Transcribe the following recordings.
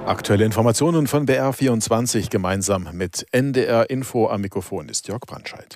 Aktuelle Informationen von BR24 gemeinsam mit NDR Info. Am Mikrofon ist Jörg Brandscheid.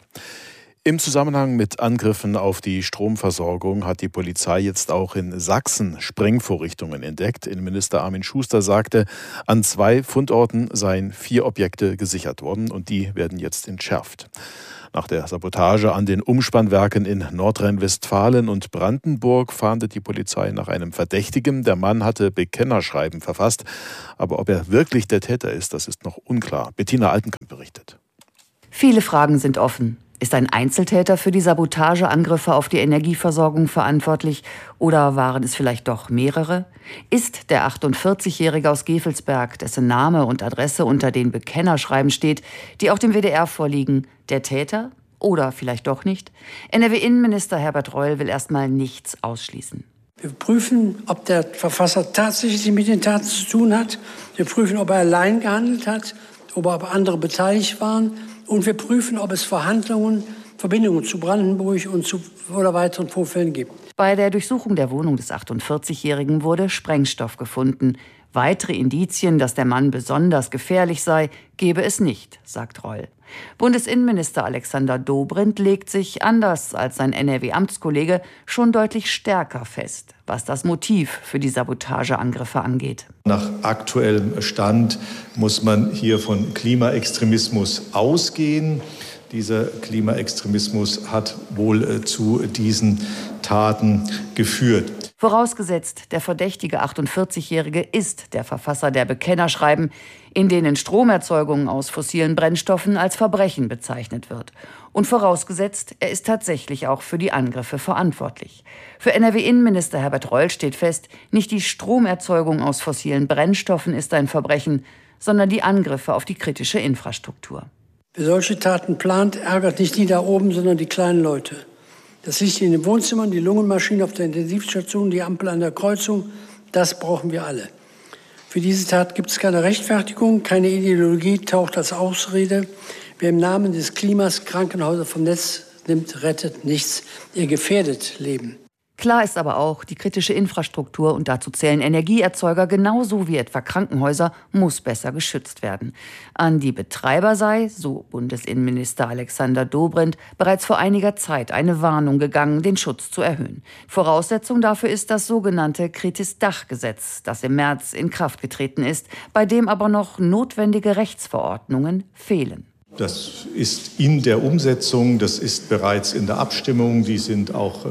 Im Zusammenhang mit Angriffen auf die Stromversorgung hat die Polizei jetzt auch in Sachsen Sprengvorrichtungen entdeckt. Innenminister Armin Schuster sagte, an 2 Fundorten seien 4 Objekte gesichert worden und die werden jetzt entschärft. Nach der Sabotage an den Umspannwerken in Nordrhein-Westfalen und Brandenburg fahndet die Polizei nach einem Verdächtigen. Der Mann hatte Bekennerschreiben verfasst. Aber ob er wirklich der Täter ist, das ist noch unklar. Bettina Altenkamp berichtet. Viele Fragen sind offen. Ist ein Einzeltäter für die Sabotageangriffe auf die Energieversorgung verantwortlich oder waren es vielleicht doch mehrere? Ist der 48-Jährige aus Gevelsberg, dessen Name und Adresse unter den Bekennerschreiben steht, die auch dem WDR vorliegen, der Täter oder vielleicht doch nicht? NRW-Innenminister Herbert Reul will erstmal nichts ausschließen. Wir prüfen, ob der Verfasser tatsächlich mit den Taten zu tun hat. Wir prüfen, ob er allein gehandelt hat, ob andere beteiligt waren. Und wir prüfen, ob es Verbindungen zu Brandenburg oder weiteren Vorfällen gibt. Bei der Durchsuchung der Wohnung des 48-Jährigen wurde Sprengstoff gefunden. Weitere Indizien, dass der Mann besonders gefährlich sei, gebe es nicht, sagt Reul. Bundesinnenminister Alexander Dobrindt legt sich, anders als sein NRW-Amtskollege, schon deutlich stärker fest, was das Motiv für die Sabotageangriffe angeht. Nach aktuellem Stand muss man hier von Klimaextremismus ausgehen. Dieser Klimaextremismus hat wohl zu diesen Taten geführt. Vorausgesetzt, der verdächtige 48-Jährige ist der Verfasser der Bekennerschreiben, in denen Stromerzeugung aus fossilen Brennstoffen als Verbrechen bezeichnet wird. Und vorausgesetzt, er ist tatsächlich auch für die Angriffe verantwortlich. Für NRW-Innenminister Herbert Reul steht fest, nicht die Stromerzeugung aus fossilen Brennstoffen ist ein Verbrechen, sondern die Angriffe auf die kritische Infrastruktur. Wer solche Taten plant, ärgert nicht die da oben, sondern die kleinen Leute. Das Licht in den Wohnzimmern, die Lungenmaschine auf der Intensivstation, die Ampel an der Kreuzung, das brauchen wir alle. Für diese Tat gibt es keine Rechtfertigung, keine Ideologie taucht als Ausrede. Wer im Namen des Klimas Krankenhäuser vom Netz nimmt, rettet nichts. Er gefährdet Leben. Klar ist aber auch, die kritische Infrastruktur, und dazu zählen Energieerzeuger genauso wie etwa Krankenhäuser, muss besser geschützt werden. An die Betreiber sei, so Bundesinnenminister Alexander Dobrindt, bereits vor einiger Zeit eine Warnung gegangen, den Schutz zu erhöhen. Voraussetzung dafür ist das sogenannte Kritis-Dach-Gesetz, das im März in Kraft getreten ist, bei dem aber noch notwendige Rechtsverordnungen fehlen. Das ist in der Umsetzung, das ist bereits in der Abstimmung, die sind auch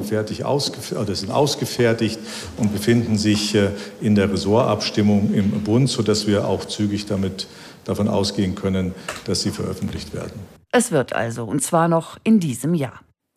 sind ausgefertigt und befinden sich in der Ressortabstimmung im Bund, sodass wir auch zügig davon ausgehen können, dass sie veröffentlicht werden. Es wird also, und zwar noch in diesem Jahr.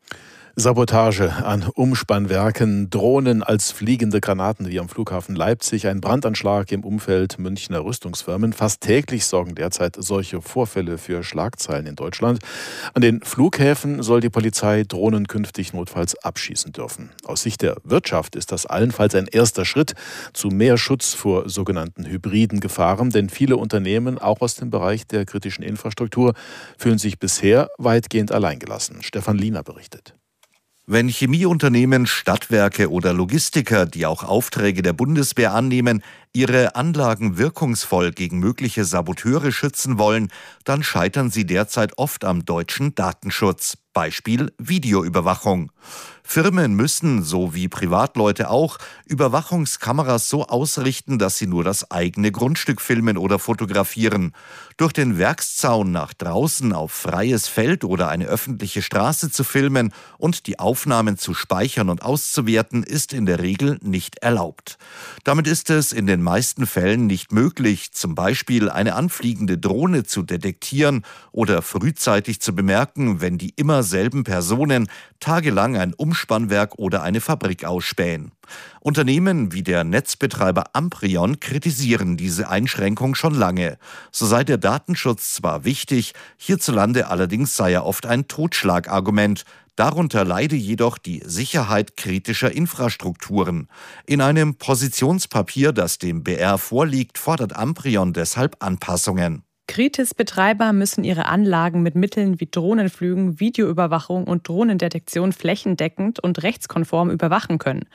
Sabotage an Umspannwerken, Drohnen als fliegende Granaten wie am Flughafen Leipzig, ein Brandanschlag im Umfeld Münchner Rüstungsfirmen. Fast täglich sorgen derzeit solche Vorfälle für Schlagzeilen in Deutschland. An den Flughäfen soll die Polizei Drohnen künftig notfalls abschießen dürfen. Aus Sicht der Wirtschaft ist das allenfalls ein erster Schritt zu mehr Schutz vor sogenannten hybriden Gefahren, denn viele Unternehmen, auch aus dem Bereich der kritischen Infrastruktur, fühlen sich bisher weitgehend alleingelassen. Stefan Liener berichtet. Wenn Chemieunternehmen, Stadtwerke oder Logistiker, die auch Aufträge der Bundeswehr annehmen, ihre Anlagen wirkungsvoll gegen mögliche Saboteure schützen wollen, dann scheitern sie derzeit oft am deutschen Datenschutz. Beispiel Videoüberwachung. Firmen müssen, so wie Privatleute auch, Überwachungskameras so ausrichten, dass sie nur das eigene Grundstück filmen oder fotografieren. Durch den Werkszaun nach draußen auf freies Feld oder eine öffentliche Straße zu filmen und die Aufnahmen zu speichern und auszuwerten, ist in der Regel nicht erlaubt. Damit ist es in den meisten Fällen nicht möglich, zum Beispiel eine anfliegende Drohne zu detektieren oder frühzeitig zu bemerken, wenn die immer selben Personen tagelang ein Umspannwerk oder eine Fabrik ausspähen. Unternehmen wie der Netzbetreiber Amprion kritisieren diese Einschränkung schon lange. So sei der Datenschutz zwar wichtig, hierzulande allerdings sei er oft ein Totschlagargument. Darunter leide jedoch die Sicherheit kritischer Infrastrukturen. In einem Positionspapier, das dem BR vorliegt, fordert Amprion deshalb Anpassungen. Kritis-Betreiber müssen ihre Anlagen mit Mitteln wie Drohnenflügen, Videoüberwachung und Drohnendetektion flächendeckend und rechtskonform überwachen können.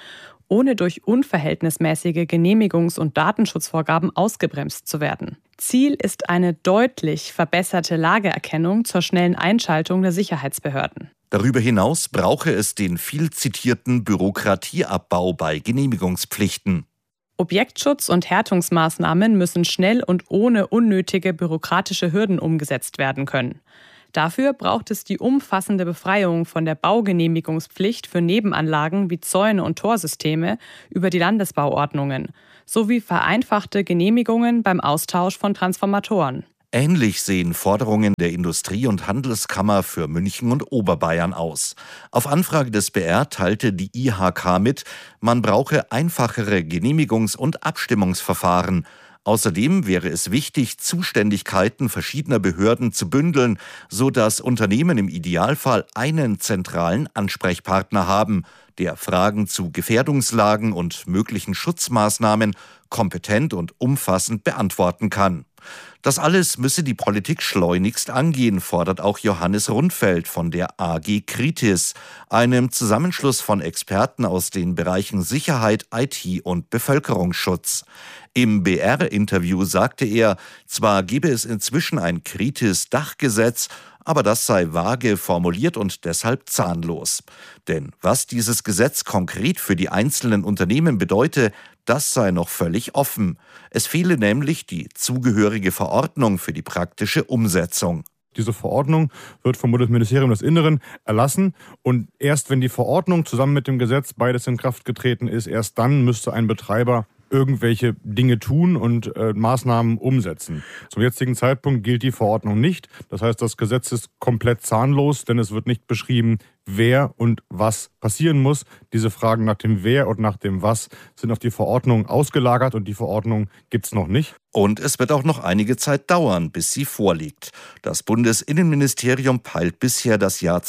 ohne durch unverhältnismäßige Genehmigungs- und Datenschutzvorgaben ausgebremst zu werden. Ziel ist eine deutlich verbesserte Lageerkennung zur schnellen Einschaltung der Sicherheitsbehörden. Darüber hinaus brauche es den viel zitierten Bürokratieabbau bei Genehmigungspflichten. Objektschutz und Härtungsmaßnahmen müssen schnell und ohne unnötige bürokratische Hürden umgesetzt werden können. Dafür braucht es die umfassende Befreiung von der Baugenehmigungspflicht für Nebenanlagen wie Zäune und Torsysteme über die Landesbauordnungen sowie vereinfachte Genehmigungen beim Austausch von Transformatoren. Ähnlich sehen Forderungen der Industrie- und Handelskammer für München und Oberbayern aus. Auf Anfrage des BR teilte die IHK mit, man brauche einfachere Genehmigungs- und Abstimmungsverfahren. Außerdem wäre es wichtig, Zuständigkeiten verschiedener Behörden zu bündeln, sodass Unternehmen im Idealfall einen zentralen Ansprechpartner haben, der Fragen zu Gefährdungslagen und möglichen Schutzmaßnahmen kompetent und umfassend beantworten kann. Das alles müsse die Politik schleunigst angehen, fordert auch Johannes Rundfeld von der AG Kritis, einem Zusammenschluss von Experten aus den Bereichen Sicherheit, IT und Bevölkerungsschutz. Im BR-Interview sagte er, zwar gebe es inzwischen ein Kritis-Dachgesetz, aber das sei vage formuliert und deshalb zahnlos. Denn was dieses Gesetz konkret für die einzelnen Unternehmen bedeute, das sei noch völlig offen. Es fehle nämlich die zugehörige Verordnung für die praktische Umsetzung. Diese Verordnung wird vom Bundesministerium des Inneren erlassen und erst wenn die Verordnung zusammen mit dem Gesetz beides in Kraft getreten ist, erst dann müsste ein Betreiber irgendwelche Dinge tun und Maßnahmen umsetzen. Zum jetzigen Zeitpunkt gilt die Verordnung nicht. Das heißt, das Gesetz ist komplett zahnlos, denn es wird nicht beschrieben, wer und was passieren muss. Diese Fragen nach dem Wer und nach dem Was sind auf die Verordnung ausgelagert und die Verordnung gibt's noch nicht. Und es wird auch noch einige Zeit dauern, bis sie vorliegt. Das Bundesinnenministerium peilt bisher das Jahr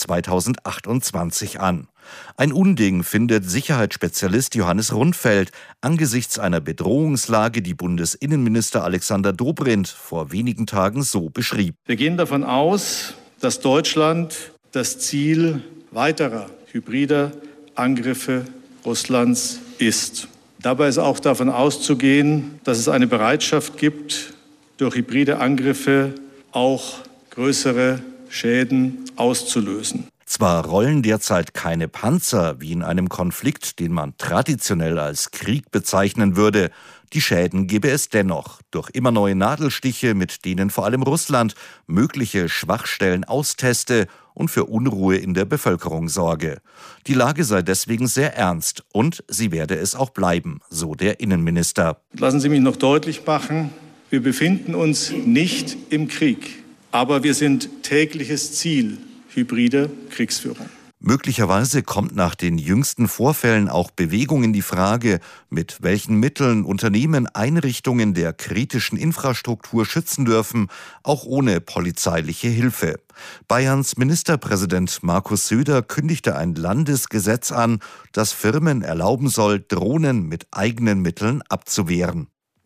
2028 an. Ein Unding findet Sicherheitsspezialist Johannes Rundfeld angesichts einer Bedrohungslage, die Bundesinnenminister Alexander Dobrindt vor wenigen Tagen so beschrieb. Wir gehen davon aus, dass Deutschland das Ziel weiterer hybrider Angriffe Russlands ist. Dabei ist auch davon auszugehen, dass es eine Bereitschaft gibt, durch hybride Angriffe auch größere Schäden auszulösen. Zwar rollen derzeit keine Panzer wie in einem Konflikt, den man traditionell als Krieg bezeichnen würde. Die Schäden gebe es dennoch durch immer neue Nadelstiche, mit denen vor allem Russland mögliche Schwachstellen austeste und für Unruhe in der Bevölkerung sorge. Die Lage sei deswegen sehr ernst und sie werde es auch bleiben, so der Innenminister. Lassen Sie mich noch deutlich machen, wir befinden uns nicht im Krieg, aber wir sind tägliches Ziel hybride Kriegsführung. Möglicherweise kommt nach den jüngsten Vorfällen auch Bewegung in die Frage, mit welchen Mitteln Unternehmen Einrichtungen der kritischen Infrastruktur schützen dürfen, auch ohne polizeiliche Hilfe. Bayerns Ministerpräsident Markus Söder kündigte ein Landesgesetz an, das Firmen erlauben soll, Drohnen mit eigenen Mitteln abzuwehren.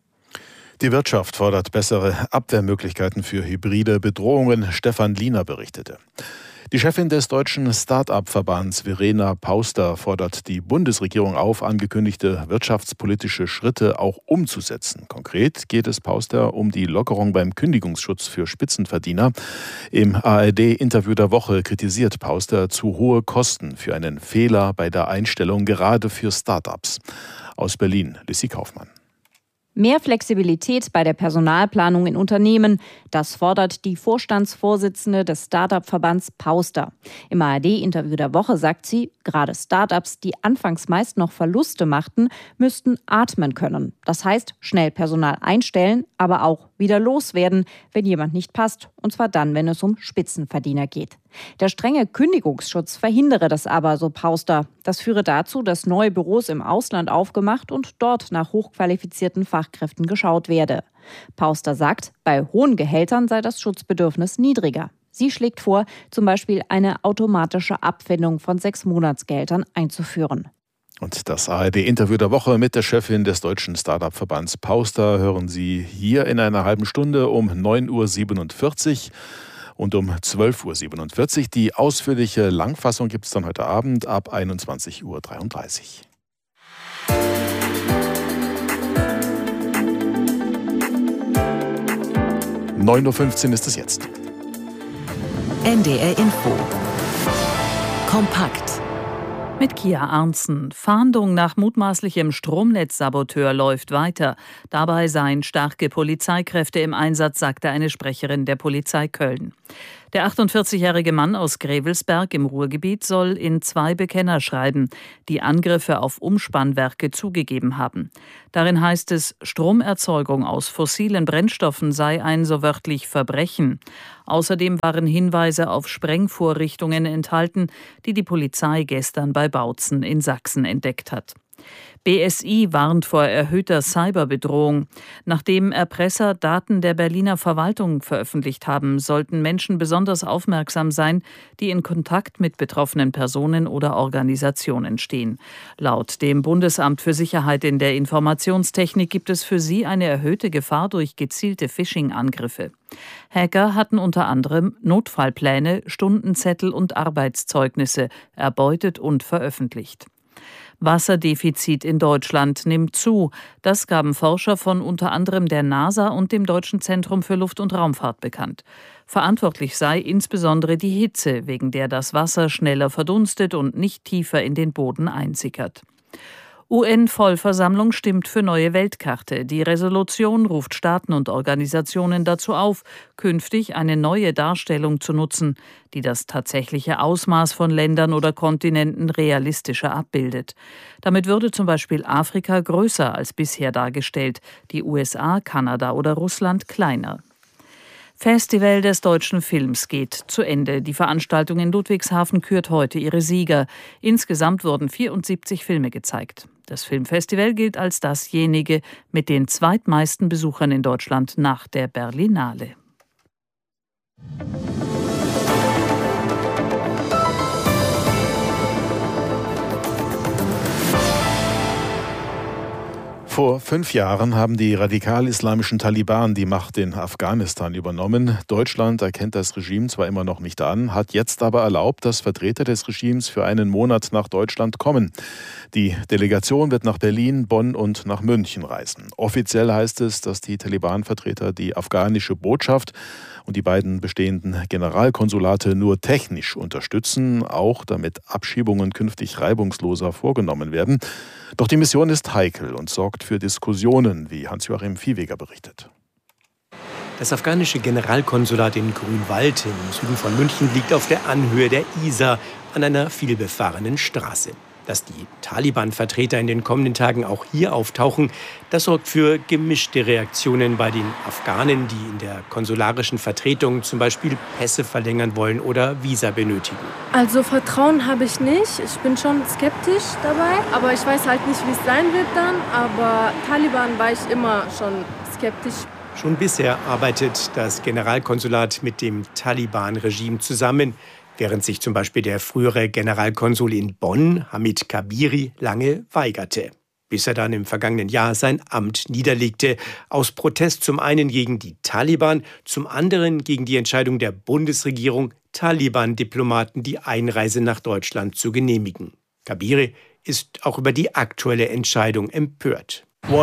Die Wirtschaft fordert bessere Abwehrmöglichkeiten für hybride Bedrohungen. Stefan Liener berichtete. Die Chefin des deutschen Start-up-Verbands Verena Pauster fordert die Bundesregierung auf, angekündigte wirtschaftspolitische Schritte auch umzusetzen. Konkret geht es Pauster um die Lockerung beim Kündigungsschutz für Spitzenverdiener. Im ARD-Interview der Woche kritisiert Pauster zu hohe Kosten für einen Fehler bei der Einstellung gerade für Start-ups. Aus Berlin, Lissy Kaufmann. Mehr Flexibilität bei der Personalplanung in Unternehmen, das fordert die Vorstandsvorsitzende des Start-up-Verbands Pauster. Im ARD-Interview der Woche sagt sie, gerade Start-ups, die anfangs meist noch Verluste machten, müssten atmen können. Das heißt, schnell Personal einstellen, aber auch wieder loswerden, wenn jemand nicht passt. Und zwar dann, wenn es um Spitzenverdiener geht. Der strenge Kündigungsschutz verhindere das aber, so Pauster. Das führe dazu, dass neue Büros im Ausland aufgemacht und dort nach hochqualifizierten Fachkräften geschaut werde. Pauster sagt, bei hohen Gehältern sei das Schutzbedürfnis niedriger. Sie schlägt vor, zum Beispiel eine automatische Abfindung von 6 Monatsgehältern einzuführen. Und das ARD-Interview der Woche mit der Chefin des deutschen Start-up-Verbands Pauster hören Sie hier in einer halben Stunde um 9.47 Uhr. Und um 12.47 Uhr. Die ausführliche Langfassung gibt es dann heute Abend ab 21.33 Uhr. 9:15 Uhr ist es jetzt. NDR Info. Kompakt. Mit Kia Arntzen. Fahndung nach mutmaßlichem Stromnetzsaboteur läuft weiter. Dabei seien starke Polizeikräfte im Einsatz, sagte eine Sprecherin der Polizei Köln. Der 48-jährige Mann aus Grevelsberg im Ruhrgebiet soll in 2 Bekennerschreiben die Angriffe auf Umspannwerke zugegeben haben. Darin heißt es, Stromerzeugung aus fossilen Brennstoffen sei ein so wörtlich Verbrechen. Außerdem waren Hinweise auf Sprengvorrichtungen enthalten, die die Polizei gestern bei Bautzen in Sachsen entdeckt hat. BSI warnt vor erhöhter Cyberbedrohung. Nachdem Erpresser Daten der Berliner Verwaltung veröffentlicht haben, sollten Menschen besonders aufmerksam sein, die in Kontakt mit betroffenen Personen oder Organisationen stehen. Laut dem Bundesamt für Sicherheit in der Informationstechnik gibt es für sie eine erhöhte Gefahr durch gezielte Phishing-Angriffe. Hacker hatten unter anderem Notfallpläne, Stundenzettel und Arbeitszeugnisse erbeutet und veröffentlicht. Wasserdefizit in Deutschland nimmt zu. Das gaben Forscher von unter anderem der NASA und dem Deutschen Zentrum für Luft- und Raumfahrt bekannt. Verantwortlich sei insbesondere die Hitze, wegen der das Wasser schneller verdunstet und nicht tiefer in den Boden einsickert. UN-Vollversammlung stimmt für neue Weltkarte. Die Resolution ruft Staaten und Organisationen dazu auf, künftig eine neue Darstellung zu nutzen, die das tatsächliche Ausmaß von Ländern oder Kontinenten realistischer abbildet. Damit würde zum Beispiel Afrika größer als bisher dargestellt, die USA, Kanada oder Russland kleiner. Festival des deutschen Films geht zu Ende. Die Veranstaltung in Ludwigshafen kürt heute ihre Sieger. Insgesamt wurden 74 Filme gezeigt. Das Filmfestival gilt als dasjenige mit den zweitmeisten Besuchern in Deutschland nach der Berlinale. Vor 5 Jahren haben die radikal-islamischen Taliban die Macht in Afghanistan übernommen. Deutschland erkennt das Regime zwar immer noch nicht an, hat jetzt aber erlaubt, dass Vertreter des Regimes für einen Monat nach Deutschland kommen. Die Delegation wird nach Berlin, Bonn und nach München reisen. Offiziell heißt es, dass die Taliban-Vertreter die afghanische Botschaft und die beiden bestehenden Generalkonsulate nur technisch unterstützen, auch damit Abschiebungen künftig reibungsloser vorgenommen werden. Doch die Mission ist heikel und sorgt für Diskussionen, wie Hans-Joachim Viehweger berichtet. Das afghanische Generalkonsulat in Grünwald im Süden von München liegt auf der Anhöhe der Isar an einer vielbefahrenen Straße. Dass die Taliban-Vertreter in den kommenden Tagen auch hier auftauchen, das sorgt für gemischte Reaktionen bei den Afghanen, die in der konsularischen Vertretung zum Beispiel Pässe verlängern wollen oder Visa benötigen. Also Vertrauen habe ich nicht. Ich bin schon skeptisch dabei, aber ich weiß halt nicht, wie es sein wird dann. Aber Taliban war ich immer schon skeptisch. Schon bisher arbeitet das Generalkonsulat mit dem Taliban-Regime zusammen, während sich zum Beispiel der frühere Generalkonsul in Bonn, Hamid Kabiri, lange weigerte. Bis er dann im vergangenen Jahr sein Amt niederlegte, aus Protest zum einen gegen die Taliban, zum anderen gegen die Entscheidung der Bundesregierung, Taliban-Diplomaten die Einreise nach Deutschland zu genehmigen. Kabiri ist auch über die aktuelle Entscheidung empört.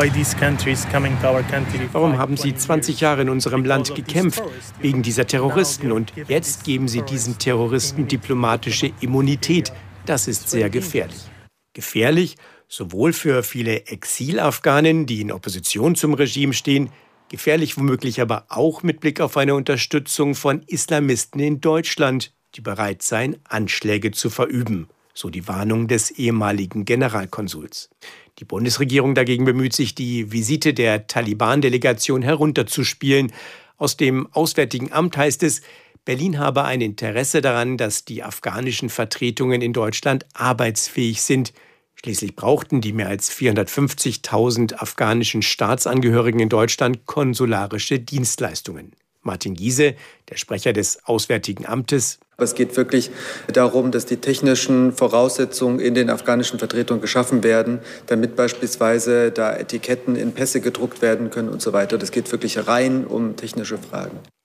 Warum haben Sie 20 Jahre in unserem Land gekämpft? Wegen dieser Terroristen. Und jetzt geben Sie diesen Terroristen diplomatische Immunität. Das ist sehr gefährlich. Gefährlich sowohl für viele Exil-Afghanen, die in Opposition zum Regime stehen, gefährlich womöglich aber auch mit Blick auf eine Unterstützung von Islamisten in Deutschland, die bereit seien, Anschläge zu verüben. So die Warnung des ehemaligen Generalkonsuls. Die Bundesregierung dagegen bemüht sich, die Visite der Taliban-Delegation herunterzuspielen. Aus dem Auswärtigen Amt heißt es, Berlin habe ein Interesse daran, dass die afghanischen Vertretungen in Deutschland arbeitsfähig sind. Schließlich brauchten die mehr als 450.000 afghanischen Staatsangehörigen in Deutschland konsularische Dienstleistungen. Martin Giese, der Sprecher des Auswärtigen Amtes. Es geht wirklich darum, dass die technischen Voraussetzungen in den afghanischen Vertretungen geschaffen werden, damit beispielsweise da Etiketten in Pässe gedruckt werden können und so weiter. Das geht wirklich rein um technische Fragen.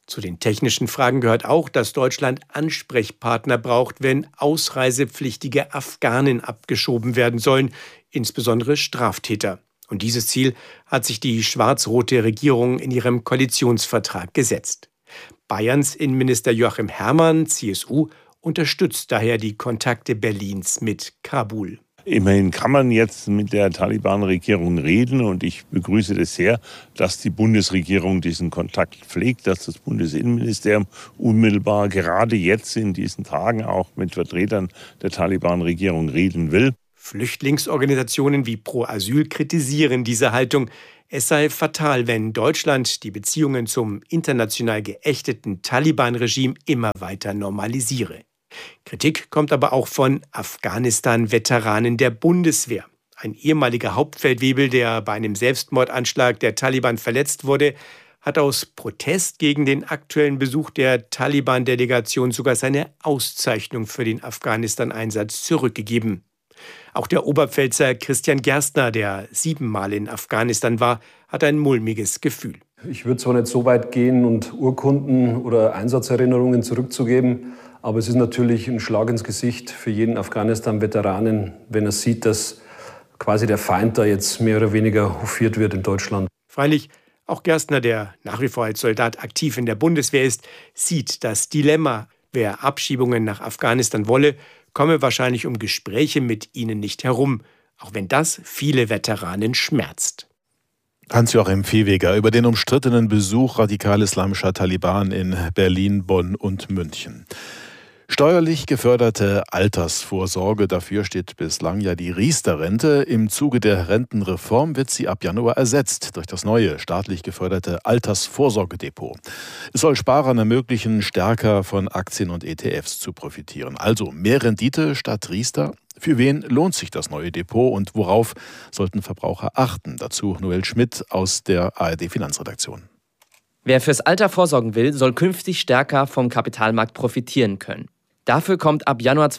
Zu den technischen Fragen gehört auch, dass Deutschland Ansprechpartner braucht, wenn ausreisepflichtige Afghanen abgeschoben werden sollen, insbesondere Straftäter. Und dieses Ziel hat sich die schwarz-rote Regierung in ihrem Koalitionsvertrag gesetzt. Bayerns Innenminister Joachim Herrmann, CSU, unterstützt daher die Kontakte Berlins mit Kabul. Immerhin kann man jetzt mit der Taliban-Regierung reden und ich begrüße das sehr, dass die Bundesregierung diesen Kontakt pflegt, dass das Bundesinnenministerium unmittelbar gerade jetzt in diesen Tagen auch mit Vertretern der Taliban-Regierung reden will. Flüchtlingsorganisationen wie Pro Asyl kritisieren diese Haltung. Es sei fatal, wenn Deutschland die Beziehungen zum international geächteten Taliban-Regime immer weiter normalisiere. Kritik kommt aber auch von Afghanistan-Veteranen der Bundeswehr. Ein ehemaliger Hauptfeldwebel, der bei einem Selbstmordanschlag der Taliban verletzt wurde, hat aus Protest gegen den aktuellen Besuch der Taliban-Delegation sogar seine Auszeichnung für den Afghanistan-Einsatz zurückgegeben. Auch der Oberpfälzer Christian Gerstner, der 7-mal in Afghanistan war, hat ein mulmiges Gefühl. Ich würde zwar nicht so weit gehen und Urkunden oder Einsatzerinnerungen zurückzugeben, aber es ist natürlich ein Schlag ins Gesicht für jeden Afghanistan-Veteranen, wenn er sieht, dass quasi der Feind da jetzt mehr oder weniger hofiert wird in Deutschland. Freilich, auch Gerstner, der nach wie vor als Soldat aktiv in der Bundeswehr ist, sieht das Dilemma. Wer Abschiebungen nach Afghanistan wolle, komme wahrscheinlich um Gespräche mit ihnen nicht herum, auch wenn das viele Veteranen schmerzt. Hans-Joachim Viehweger über den umstrittenen Besuch radikal-islamischer Taliban in Berlin, Bonn und München. Steuerlich geförderte Altersvorsorge, dafür steht bislang ja die Riester-Rente. Im Zuge der Rentenreform wird sie ab Januar ersetzt durch das neue staatlich geförderte Altersvorsorgedepot. Es soll Sparern ermöglichen, stärker von Aktien und ETFs zu profitieren. Also mehr Rendite statt Riester. Für wen lohnt sich das neue Depot und worauf sollten Verbraucher achten? Dazu Noel Schmidt aus der ARD-Finanzredaktion. Wer fürs Alter vorsorgen will, soll künftig stärker vom Kapitalmarkt profitieren können. Dafür kommt ab Januar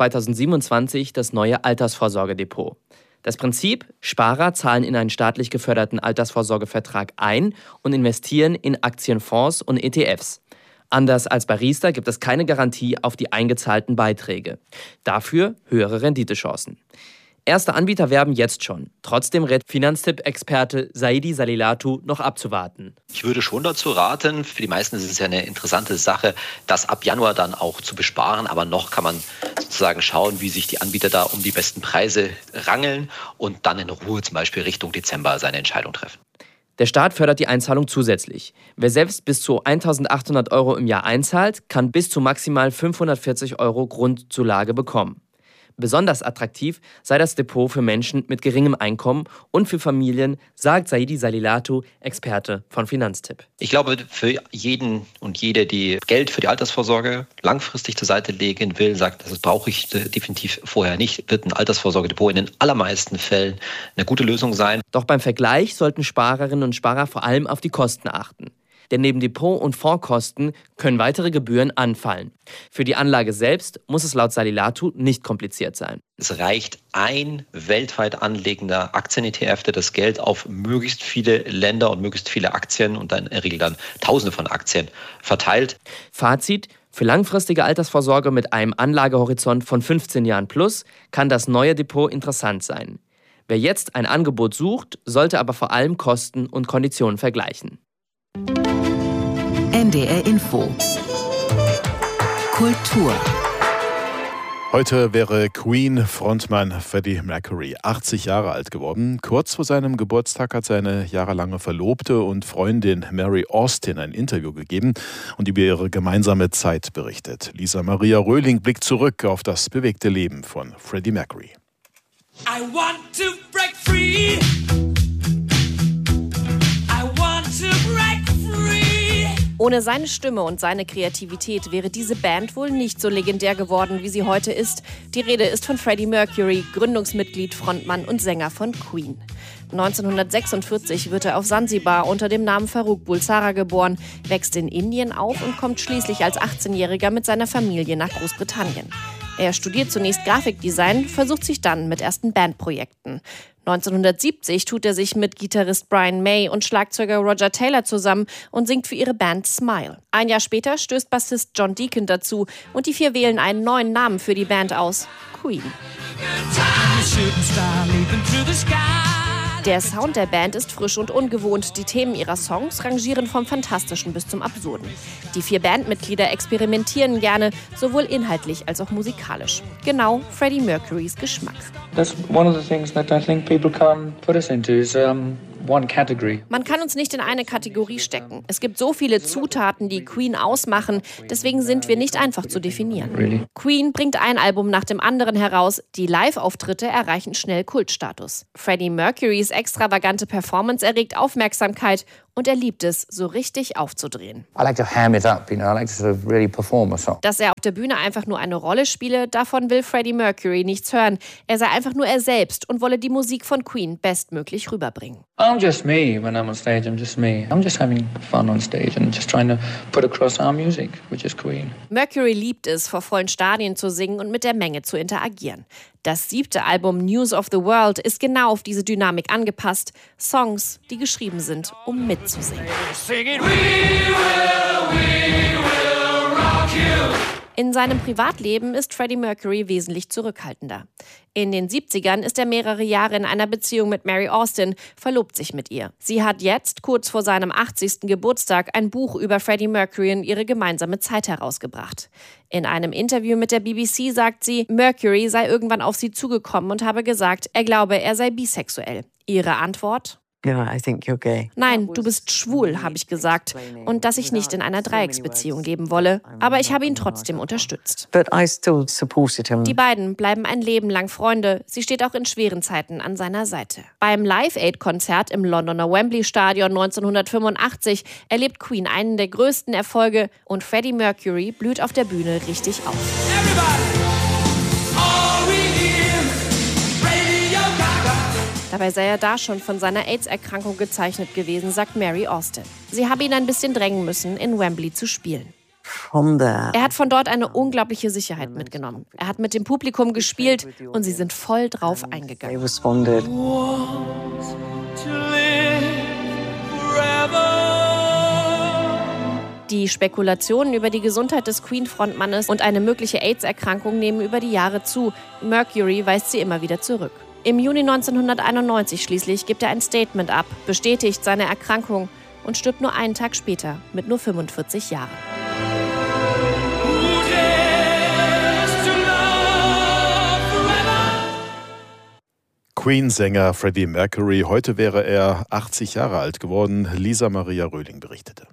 2027 das neue Altersvorsorgedepot. Das Prinzip: Sparer zahlen in einen staatlich geförderten Altersvorsorgevertrag ein und investieren in Aktienfonds und ETFs. Anders als bei Riester gibt es keine Garantie auf die eingezahlten Beiträge. Dafür höhere Renditechancen. Erste Anbieter werben jetzt schon. Trotzdem rät Finanztipp-Experte Saidi Salilatu noch abzuwarten. Ich würde schon dazu raten, für die meisten ist es ja eine interessante Sache, das ab Januar dann auch zu besparen. Aber noch kann man sozusagen schauen, wie sich die Anbieter da um die besten Preise rangeln und dann in Ruhe zum Beispiel Richtung Dezember seine Entscheidung treffen. Der Staat fördert die Einzahlung zusätzlich. Wer selbst bis zu 1.800 € im Jahr einzahlt, kann bis zu maximal 540 € Grundzulage bekommen. Besonders attraktiv sei das Depot für Menschen mit geringem Einkommen und für Familien, sagt Saidi Salilatu, Experte von Finanztipp. Ich glaube, für jeden und jede, die Geld für die Altersvorsorge langfristig zur Seite legen will, sagt, das brauche ich definitiv vorher nicht, wird ein Altersvorsorgedepot in den allermeisten Fällen eine gute Lösung sein. Doch beim Vergleich sollten Sparerinnen und Sparer vor allem auf die Kosten achten. Denn neben Depot- und Fondskosten können weitere Gebühren anfallen. Für die Anlage selbst muss es laut Salilatu nicht kompliziert sein. Es reicht ein weltweit anlegender Aktien-ETF, der das Geld auf möglichst viele Länder und möglichst viele Aktien und dann in der Regel dann Tausende von Aktien verteilt. Fazit: Für langfristige Altersvorsorge mit einem Anlagehorizont von 15 Jahren plus kann das neue Depot interessant sein. Wer jetzt ein Angebot sucht, sollte aber vor allem Kosten und Konditionen vergleichen. NDR Info Kultur. Heute wäre Queen-Frontmann Freddie Mercury 80 Jahre alt geworden. Kurz vor seinem Geburtstag hat seine jahrelange Verlobte und Freundin Mary Austin ein Interview gegeben und über ihre gemeinsame Zeit berichtet. Lisa Maria Röhling blickt zurück auf das bewegte Leben von Freddie Mercury. I want to break free. I want to break free. Ohne seine Stimme und seine Kreativität wäre diese Band wohl nicht so legendär geworden, wie sie heute ist. Die Rede ist von Freddie Mercury, Gründungsmitglied, Frontmann und Sänger von Queen. 1946 wird er auf Sansibar unter dem Namen Farrokh Bulsara geboren, wächst in Indien auf und kommt schließlich als 18-Jähriger mit seiner Familie nach Großbritannien. Er studiert zunächst Grafikdesign, versucht sich dann mit ersten Bandprojekten. 1970 tut er sich mit Gitarrist Brian May und Schlagzeuger Roger Taylor zusammen und singt für ihre Band Smile. Ein Jahr später stößt Bassist John Deacon dazu und die 4 wählen einen neuen Namen für die Band aus: Queen. Der Sound der Band ist frisch und ungewohnt. Die Themen ihrer Songs rangieren vom Fantastischen bis zum Absurden. Die 4 Bandmitglieder experimentieren gerne, sowohl inhaltlich als auch musikalisch. Genau Freddie Mercurys Geschmack. That's one of the things that I think people can't put us into is one category. Man kann uns nicht in eine Kategorie stecken. Es gibt so viele Zutaten, die Queen ausmachen, deswegen sind wir nicht einfach zu definieren. Really? Queen bringt ein Album nach dem anderen heraus. Die Live-Auftritte erreichen schnell Kultstatus. Freddie Mercurys extravagante Performance erregt Aufmerksamkeit und er liebt es, so richtig aufzudrehen. I like to ham it up, I like to sort of really perform a song. Dass er auf der Bühne einfach nur eine Rolle spiele, davon will Freddie Mercury nichts hören. Er sei einfach nur er selbst und wolle die Musik von Queen bestmöglich rüberbringen. I'm just me when I'm on stage, I'm just me. I'm just having fun on stage and just trying to put across our music, which is Queen. Mercury liebt es, vor vollen Stadien zu singen und mit der Menge zu interagieren. Das 7. Album News of the World ist genau auf diese Dynamik angepasst. Songs, die geschrieben sind, um mitzusingen. In seinem Privatleben ist Freddie Mercury wesentlich zurückhaltender. In den 70ern ist er mehrere Jahre in einer Beziehung mit Mary Austin, verlobt sich mit ihr. Sie hat jetzt, kurz vor seinem 80. Geburtstag, ein Buch über Freddie Mercury und ihre gemeinsame Zeit herausgebracht. In einem Interview mit der BBC sagt sie, Mercury sei irgendwann auf sie zugekommen und habe gesagt, er glaube, er sei bisexuell. Ihre Antwort? Yeah, I think you're gay. Nein, du bist schwul, habe ich gesagt. Und dass ich nicht in einer Dreiecksbeziehung leben wolle. Aber ich habe ihn trotzdem unterstützt. But I still supported him. Die beiden bleiben ein Leben lang Freunde. Sie steht auch in schweren Zeiten an seiner Seite. Beim Live-Aid-Konzert im Londoner Wembley-Stadion 1985 erlebt Queen einen der größten Erfolge und Freddie Mercury blüht auf der Bühne richtig auf. Dabei sei er da schon von seiner AIDS-Erkrankung gezeichnet gewesen, sagt Mary Austin. Sie habe ihn ein bisschen drängen müssen, in Wembley zu spielen. Er hat von dort eine unglaubliche Sicherheit mitgenommen. Er hat mit dem Publikum gespielt und sie sind voll drauf eingegangen. Die Spekulationen über die Gesundheit des Queen-Frontmannes und eine mögliche AIDS-Erkrankung nehmen über die Jahre zu. Mercury weist sie immer wieder zurück. Im Juni 1991 schließlich gibt er ein Statement ab, bestätigt seine Erkrankung und stirbt nur einen Tag später mit nur 45 Jahren. Queen-Sänger Freddie Mercury, heute wäre er 80 Jahre alt geworden. Lisa Maria Röhling berichtete.